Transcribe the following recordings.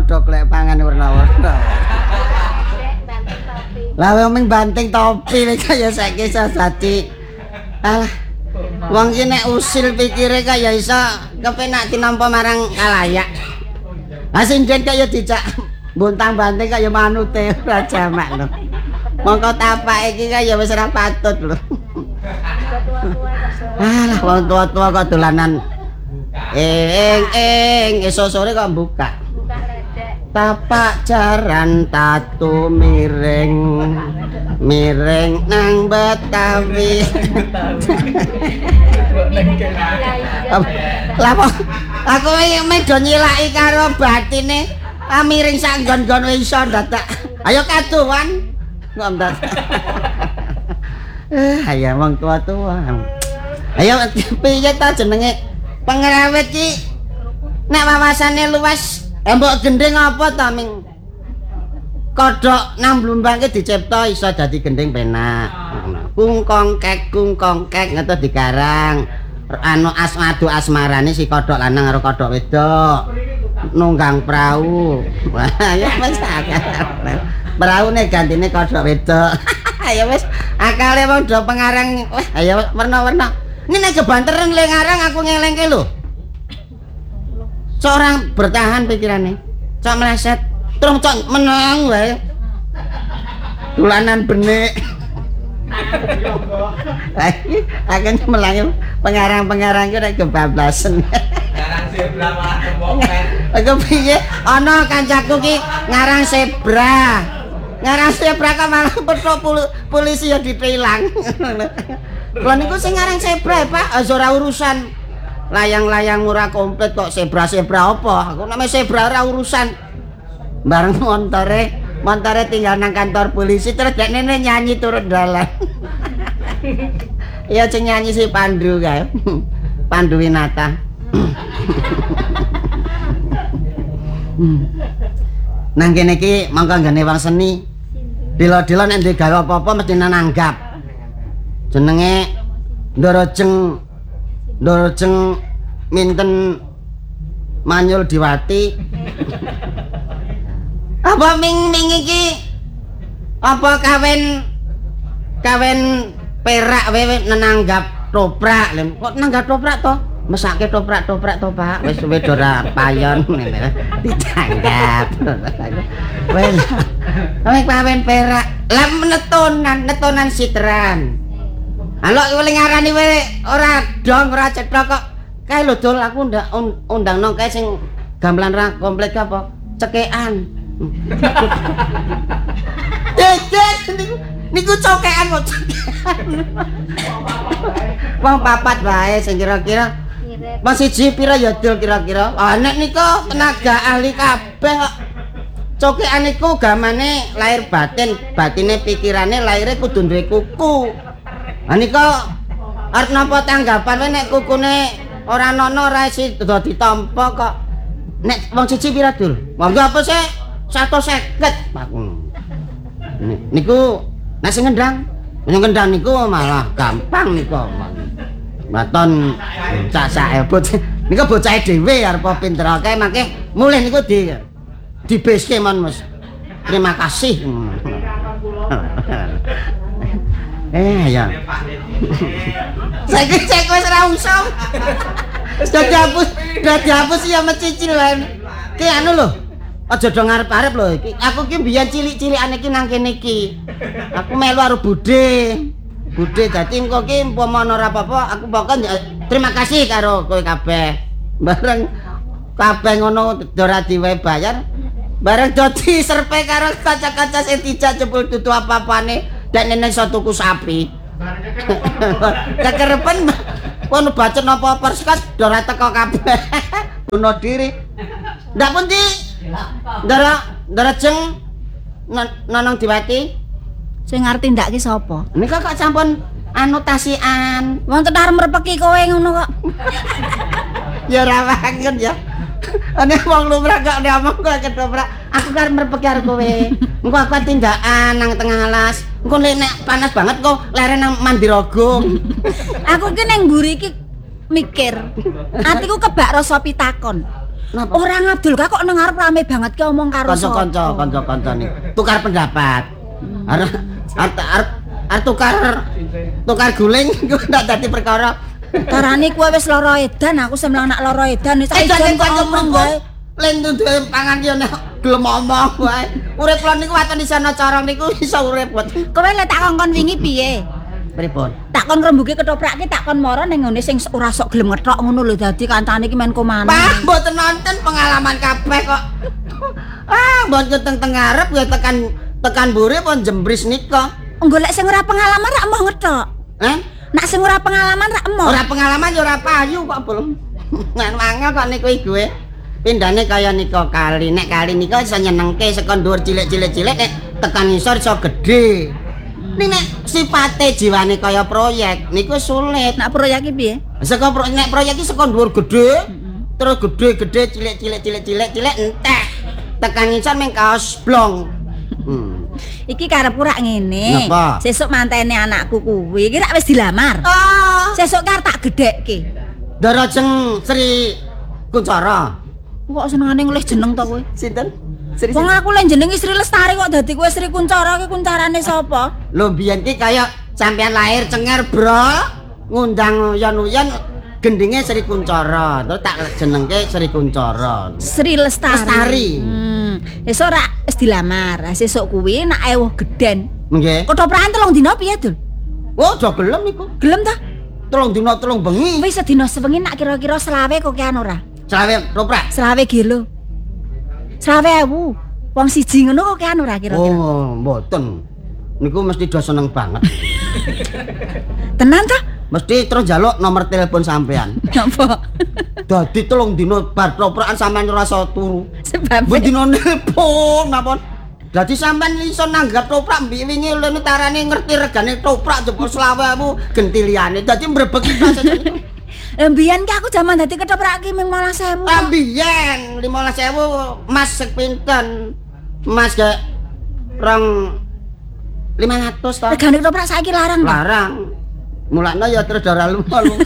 padha golek pangan werna-werna. Lah wong banting topi kaya saiki iso dadi. Alah. Wong iki nek usil pikire kaya iso kepenak tinampa marang kalayak. Lah sing den kaya dicak bontang-banting kaya manute ora jamak lho. Mongko tapak iki kaya wis ora patut lho. Alah wong tua-tua kok dolanan. Esuk sore kok buka. Tapak jaran tatu miring nang Betawi. Lah aku medo nyilaki karo batine miring sak nggon-nggon iso dadak. Ayo kaduwan. Kok ndak. Ayo wong tua-tua. Ayo piye ta jenenge pengrewet ki nek wawasane luas mbok gendeng apa ta ming kodhok nang blumbangke dicipta iso dadi gendeng penak. Kungkongkek ngono digarang. Anu asmadu asmarane si kodhok lanang karo kodhok wedok. Nunggang perahu. Wah, ya wis akal. Praune gantine kodhok wedok. Ya wis akale wong do pengarang. Wah, ayo werna-werna. Ini nek kebanteren le ngarang aku ngelengke lho. Seorang bertahan pikirannya. Cok meleset, terus cok menang wae. Tulanan benik. Akan melangi pengarang-pengarang ku nek kebablasan. Ngarang zebra malah kemoken. Aku piye ana kancaku ki ngarang zebra. Ngarang zebra kok malah petuk polisi ya ditilang. Lah niku sing ngarang zebra, Pak, ora urusan. Layang-layang ora komplit kok zebra-zebra apa? Aku namanya zebra ora urusan. Bareng montore tinggal nang kantor polisi terus dek nene nyanyi turun dalan. Iya sing nyanyi si Pandu kae. Pandu Winata. Nang kene iki mangko nggone wong seni. Dilo-dilo nek ndek gawe apa-apa mesti nanggap. Jenenge Ndorojeng minten Manyul Diwati. Apa ming iki? Apa kawin perak wewe nenanggap toprak. Kok nanggap toprak to? Mesake toprak-toprak to, Pak. Wis ora payon ngene. Ditanggap. Well. Kawin perak. Lah netonan sitran. Halo kowe ngarani wae ora dong ora cethok kok. Kae lho dol aku ndak undangno kae sing gamelan ra komplit apa? Cekekan. Niku cokekan kok. Wong papat wae sing kira-kira. Mas siji pira ya dol kira-kira. Ah nek niku tenaga ahli kabeh kok. Cokekan niku gamane lahir batin, batine pikirane lahire kudu duwe kuku. Anika arep napa tanggapan wae nek kukune ora ana ora isi do ditampa kok. Nek wong siji pira dul? Monggo apa sih 150 aku. Niku nek sing ngendang niku malah gampang niku. Maton cak-cake niku bocahe dhewe arep pinter akeh mangke mulih niku di beske mon Mas. Terima kasih. Ya. Saiki cek wis ora usum. Sudah dihapus ya mecicil wae. Ki anu lho. Aja do ngarep-arep lho iki. Aku ki mbiyen cilik-cilikane iki nang kene iki. Aku melu karo Bude. Bude dadi engko ki umpama ora apa-apa aku pokok terima kasih karo kowe kabeh. Bareng kabeh ngono ora diwehi bayar. Bareng dadi serpe karo kaca-kaca sing dijak jebul dudu apa-apane. Dek nenek iso tuku sapi. Kekerepen kono bacet napa perskat ora teko kabeh. Bunuh diri. Ndak pundi? Ndarajeng Nonong Diwati. Sing ngerti ndak ki sapa? Nika kok sampun anotasian. Wonten arep merpeki kowe ngono kok. Ya ora banget ya. Ane wong lumrah gak ngomong kok ketoprak. Aku kan merpeki karo kowe. Engko aku tindakan nang tengah alas. Engko nek panas banget kok leren nang Mandirogo. Aku ki ning mburi iki mikir. Atiku kebak rasa pitakon. Napa? Ora Abdul kok nang ngarep rame banget ki omong karo Kanca-kanca nih. Tukar pendapat. Arep tukar guling iku ndak dadi perkara. Tarane kowe wis lara edan, aku sing anak lara edan wis Edan kok ngomong wae. Len duwe pangan yo nek gelem omong wae. Urip kula niku waten di sana cara niku iso urip. Kowe lek tak kongkon wingi piye? Pripun? Tak kon rembuge ketoprake tak kon mara ning ngene sing ora sok gelem ngethok ngono lho dadi kancane iki men komane. Pak, mboten nonton pengalaman kabeh kok. Mboten teng ngarep ya tekan mburi pun jembris nika. Engko lek sing ora pengalaman rak emoh ngethok. Nak sing ora pengalaman rak emoh. Ora pengalaman ya ora payu kok belum. Ngan wangel kok niku gue. Pindane kaya nika kali. Nek kali nika iso nyenengke saka dhuwur cilik-cilik nek tekan ngisor iso gedhe. Nek sipate jiwane kaya proyek niku sulit. Nak proyek iki piye? Saka nek proyek iki saka dhuwur gedhe, terus gedhe cilik entek. Tekan ngisor meng kaos blong. Iki karepku rak ngene. Napa? Sesuk mantene anakku kuwi iki rak wis dilamar. Sesuk kar tak gedhekke. Darajeng Sri Kuncara. Kok senengane ngelih jeneng to kowe? Sinten? Wong aku lek jeneng Sri Lestari kok dadi kowe Sri Kuncara ki kuncarane sapa? Lho biyen ki kaya sampean lahir Cenger Bro, ngundang uyan-uyan gendinge Sri Kuncara, terus tak jenengke Sri Kuncara. Sri Lestari. Esuk rak wis dilamar. Sesuk kuwi nak ewuh gedhen. Nggih. Ketoprakan 3 dina piye, Dul? Oh, do gelem niku. Gelem ta? 3 dina 3 bengi. Wis sedina sewengi nak kira-kira 20 kok kean ora? 20 toprak. 20 kilo. 20.000. Wong siji ngono kok kean ora kira-kira? Oh, mboten. Niku mesti do seneng banget. Tenan ta? Mesti terus njaluk nomor telepon sampean. Napa? Dadi 3 dina bar toprakan sampean ora iso turu. Sebab Bedino nelpon napa? Dadi sampean iso nanggap toprak wingi lene tarane ngerti regane toprak jebul 20.000 genti liyane. Dadi mbrebeki proses. Mbiyen ki aku jaman dadi ketoprak ki mung 15.000. Ambiyen 15.000 Mas sek pinten? Mas gak rong 500 to. Regane ketoprak saiki larang ta? Larang. Mulane ya terus ora lumalu.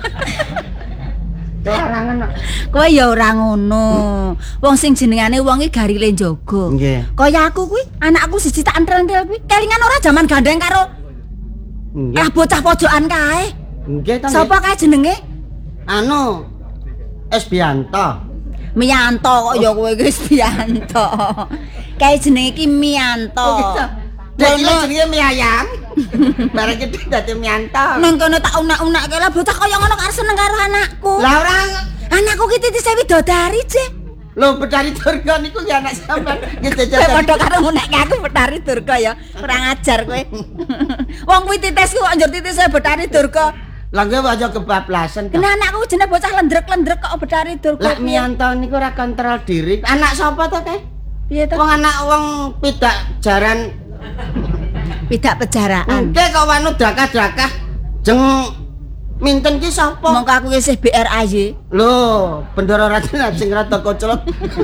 Larangan. Kowe ya ora ngono. Wong sing jenengane wong iki garile njaga. Nggih. Kaya aku kuwi, anakku siji tak entel-entel kuwi. Kelingan ora jaman gandeng karo Nggih. bocah pojokan kae. Nggih ta. Sapa kae jenenge? Anu Esbianto. Miyanto kok ya kowe iki Bianto. Kae jenenge iki Miyanto. Dadi jenenge mie ayam. Bareng gedhe dadi Mianto. Nang kono tak unek-unekke lah bocah kaya ngono karo seneng karo anakku. Lah ora Anakku ki titis widodari, Cek. lho Betari Durga niku ya anak sampean. Nggih Kowe padha karo ngunekke aku Betari Durga ya. Kurang ajar kowe. Wong kuwi titisku kok njur titis Betari Durga. Lah nggih aja kebablasan. Kena anakku jenenge bocah lendrek-lendrek kok Betari Durga. Lah Mianto niku ora kontrol diri. Anak sapa to, Teh? Piye to? Wong anak wong pidak jaran. Pidak pejaraan. Engke kok wanu drakah-drakah jeng minten ki sapa? Mongko aku isih BRAY. Lho, bendera raja sing rada kocolot.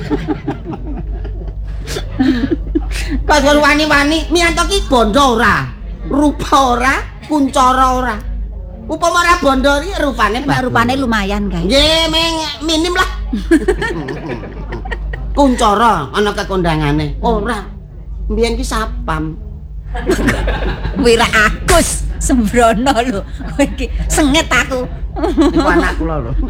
Kok wani-wani Mianto ki bondo ora, rupa ora, kuncara ora. Upama ora bondo iki rupane Nek rupane lumayan kae. nggih minim lah. Kuncara ana kekondangane. Ora. Mbiyen ki sapam. Wira Agus sembrono lho. Kowe iki sengit aku. Iku anak kula lho.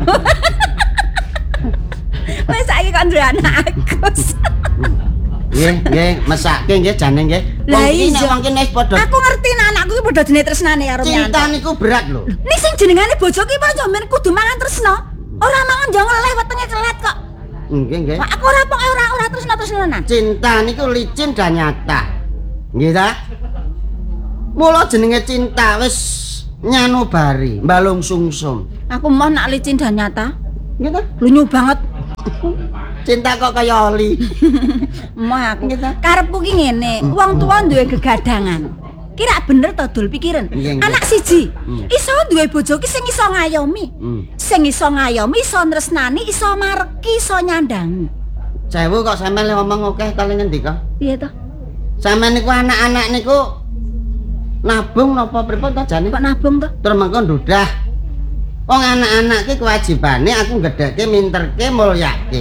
Wes saiki kok duwe anak Agus. Nggih, mesake nggih jane nggih. Lah Wong iki nek iya. wong ki wis padha Aku ngerti nek anakku ki padha dene tresnane karo cinta Mianto. niku berat lho. Ning sing jenengane bojo ki pancen men kudu mangan tresno. Ora mangan yo ngeleh wetenge celet kok. Nggih. Wah, aku ora pokoke ora tresno-tresnonan. Cinta niku licin dan nyata. Nggih ta? Mula jenenge cinta wis nyanubari, mbalung sungsum. Aku mau nak licin dan nyata. Nggih ta? Lunyu banget. Cinta kok kaya oli. Mau aku. Nggih ta? Karepku ki ngene, wong tuwa duwe gegadangan. Kira bener to Dul pikiran. Nggih, nggih. Anak siji iso duwe bojo ki sing iso ngayomi. Sing iso ngayomi, iso tresnani, iso mareki, iso nyandangi. Sewu kok sampean ngomong akeh kali ngendika? Piye to? Sampean niku anak-anak niku nabung napa pripun to jane? Kok nabung to? Terus mengko ndudah. Wong anak-anak ki kewajibane aku gedheke minterke mulyake.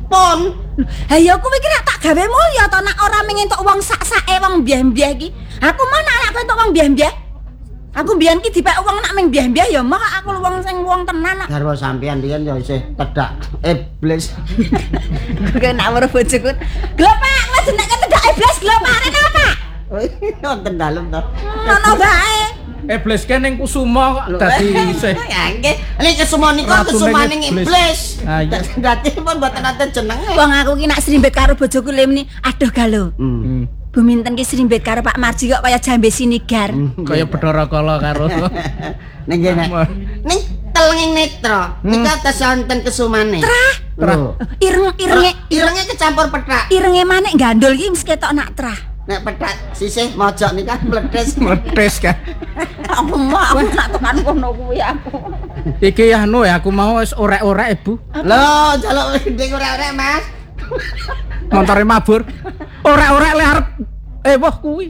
pun. Ha ya kuwi ki nek tak gawe mulya to nek ora mung entuk wong sak-sake wong mbiyah-mbiyah iki. Aku mau nek aku entuk wong mbiyah-mbiyah. Aku mbiyen ki dipek wong nek mung mbiyah-mbiyah ya mah aku wong sing wong tenan. Garwa sampean riyen ya isih tedak iblis. Kok nak weruh bojoku. Glo Pak, wis nek tedak iblis glo Pak arene apa? Wonten dalem to. Ngono bae. Iblis ke ning Kusuma kok dadi isih. Ya nggih. Nek kesumane niku kesumaning iblis. Ah iya. Dadi pun mboten nate jenenge. Wong aku ki nak srimbet karo bojoku le meni, aduh galo. Buminten ki srimbet karo Pak Marji kok kaya jambe sinigar. Kaya Bathara Kala karo. Ning ngene. Ning telenging netra. Nika tes wonten kesumane. Trah. Irenge kecampur pethak. irenge manik gandul iki mesti ketok nak trah. Nek pethak sisih mojok nika meledes. Meledes kan. Aku mah aku nak tekan kono kuwi aku. Iki anu ya aku mau wis orek-orek Ibu. Lho, jaluk nding ora-ora Mas. Montore mabur. Orek-orek le arep wah kuwi.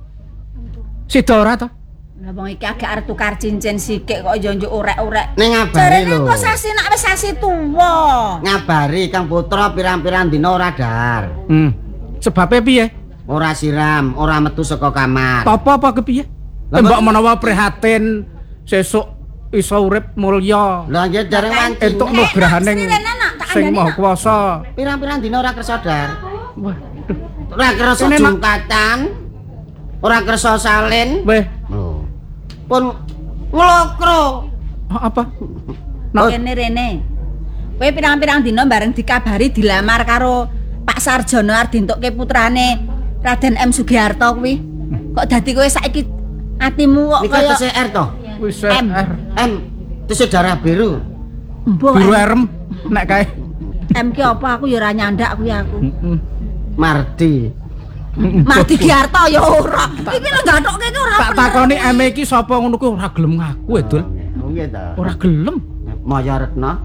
Sida ora to? Lah wong iki agak arep tukar cincin sikik kok yo njuk orek-orek. Ning ngabari Jarene lho. kok sasi nak wis sasi tuwa. Ngabari Kang Putra pirang-pirang dina ora dahar. Sebabe piye? Ora siram, ora metu saka kamar. Apa kepiye? Mbok menawa prihatin sesuk iso urip mulya. Lah nggih dereng wanci. Entuk nugrahaning sing Maha Kuwasa. Pirang-pirang dina ora kersa dahar. Waduh. Ora kersa Ini, Mak. jungkatan. Ora kersa salin. Weh, Pun nglokro. apa? Kene rene. Kowe pirang-pirang dina bareng dikabari dilamar karo Pak Sarjono arep dientukke putrane Raden M Sugiharto kuwi. Kok dadi kowe saiki atimu kok Nika kaya tesih R to. Wis M. M tesih darah biru. mbok biru erem nek kae. M ki apa aku ya ora nyandak kuwi aku. Mardi. Mati Giarto ya ora. Iki lho gathokke iki ora. Tak takoni M iki sapa ngono kuwi ora gelem ngaku Edul. Oh nggih ta. Ora gelem. Maya Retna.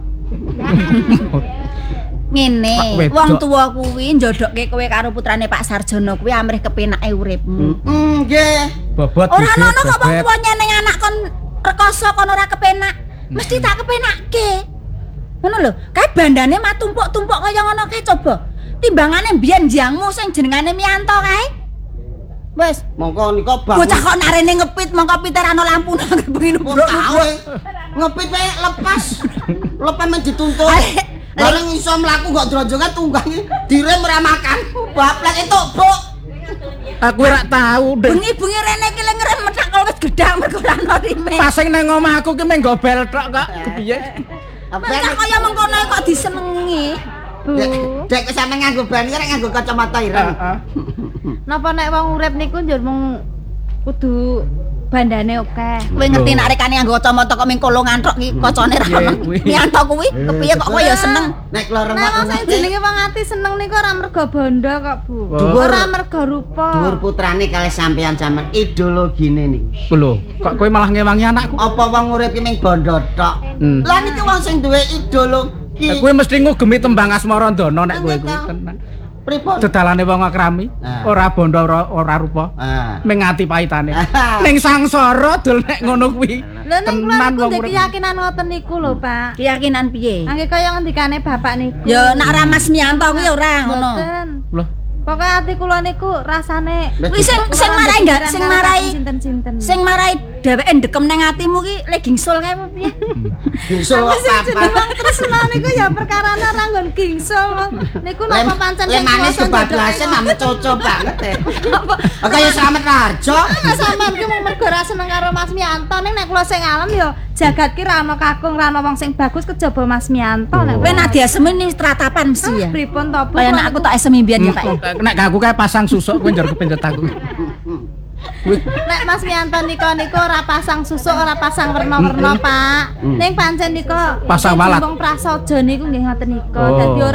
Ngene, Pak wedok. wong tuwa kuwi njodokke kowe karo putrane Pak Sarjono kuwi amrih kepenake uripmu. Nggih. Bobot Ora bibit, ono kok wong bebek. tuwa nyeneng anak kon rekoso kon ora kepenak. Mesti tak kepenakke. Ngono lho, kae bandane mah tumpuk-tumpuk kaya ngono kae coba. Timbangane mbiyen njangmu sing jenengane Mianto kae. Wes, Mongko nika bangun. bocah kok narene ngepit mongko piter ana lampu nang bengi Kok tahu ngepit wae lepas. Lepas men dituntut. Bareng iso mlaku kok dronjongan tunggange direm ora makan. Baplek itu, Bu. Aku ora tahu, Dek. bengi-bengi rene iki le ngerem metak kok wis gedang mergo ora ono rime. Pasing nang omahku ki meng gobel tok kok. Kepiye? Metak kaya mengkono kok disenengi. Dek wis sampe nganggo ban iki nganggo kacamata ireng. Napa nek wong urip niku njur mung kudu bandane akeh. Kowe ngerti nek rekane nganggo kacamata kok ming kolongan tok iki kacane ra ono. kuwi. Mianto kuwi kepiye kok kowe ya seneng. Nek lorong Nek wong sing jenenge wong ati seneng niku ora mergo bondo kok, Bu. Dhuwur. Ora mergo rupa. dhuwur putrane kalih sampean sampean ideologine niku. Lho, kok kowe malah ngewangi anakku? Apa wong urip ki ming bondo tok? Lah niki wong sing duwe ideologi. Kowe mesti ngugemi tembang Asmara Ndana nek kowe kuwi tenan. Pripun? Dedalane wong akrami, Ah. ora bondo ora rupa. Ah. Ming ati pahitane. Ah. Ning sangsara dol nek ngono kuwi. Lha ning kula Tenan niku wong ndek urip. keyakinan ngoten niku lho, Pak. Keyakinan piye? Angge kaya ngendikane bapak niku. Ya nek ora Mas Mianto kuwi ora ngono. Mboten. Loh, Pokoke ati kula niku rasane Kuwi sing marai ndak sing marai sinten-sinten. sing marai dheweke ndekem nang atimu ki le gingsul kae apa piye? Gingsul Aku sing jeneng apa? wong tresna niku ya perkarane ora nggon gingsul. Niku napa pancen sing manis kuwasa kebablasan ame cocok banget. Kaya Slamet Harjo. sampean ki mung mergo ora seneng karo Mas Mianto ning nek kula sing alam ya jagat ki ra ono kakung ra ono wong sing bagus kejaba Mas Mianto nek Kowe nek diasemi ni stratapan mesti ya. pripun to Bu? Kaya nek aku tak esemi mbiyen ya Pak. nek aku kae pasang susuk kowe njur kepenjet aku. Nek Mas Mianto niku ora pasang susuk, ora pasang werna-werna, Pak. Ning pancen niku Pasang walat. Wong prasaja niku nggih ngoten niku. Oh. Dadi